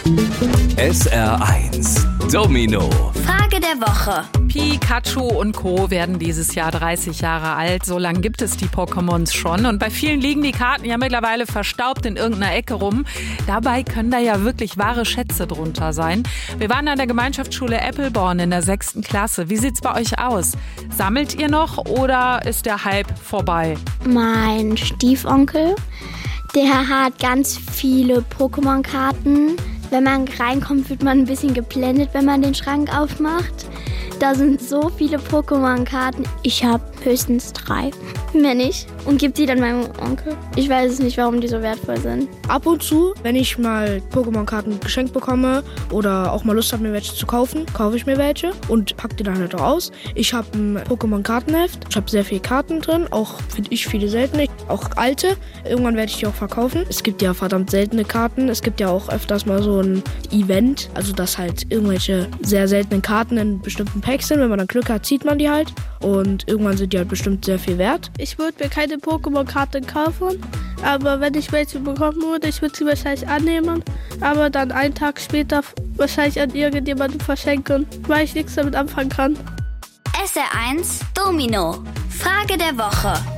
SR1 Domino. Frage der Woche. Pikachu und Co. werden dieses Jahr 30 Jahre alt. So lange gibt es die Pokémons schon. Und bei vielen liegen die Karten ja mittlerweile verstaubt in irgendeiner Ecke rum. Dabei können da ja wirklich wahre Schätze drunter sein. Wir waren an der Gemeinschaftsschule Eppelborn in der 6. Klasse. Wie sieht's bei euch aus? Sammelt ihr noch oder ist der Hype vorbei? Mein Stiefonkel, der hat ganz viele Pokémon-Karten. Wenn man reinkommt, wird man ein bisschen geblendet, wenn man den Schrank aufmacht. Da sind so viele Pokémon-Karten. Ich habe höchstens 3, mehr nicht. Und gebe die dann meinem Onkel. Ich weiß es nicht, warum die so wertvoll sind. Ab und zu, wenn ich mal Pokémon-Karten geschenkt bekomme oder auch mal Lust habe, mir welche zu kaufen, kaufe ich mir welche und packe die dann halt auch aus. Ich habe ein Pokémon-Kartenheft. Ich habe sehr viele Karten drin, auch finde ich viele seltene, auch alte. Irgendwann werde ich die auch verkaufen. Es gibt ja verdammt seltene Karten. Es gibt ja auch öfters mal so ein Event, also dass halt irgendwelche sehr seltenen Karten in bestimmten Packs sind. Wenn man dann Glück hat, zieht man die halt und irgendwann sind die halt bestimmt sehr viel wert. Ich würde mir keine Pokémon-Karten kaufen, aber wenn ich welche bekommen würde, ich würde sie wahrscheinlich annehmen, aber dann einen Tag später wahrscheinlich an irgendjemanden verschenken, weil ich nichts damit anfangen kann. SR1 Domino. Frage der Woche.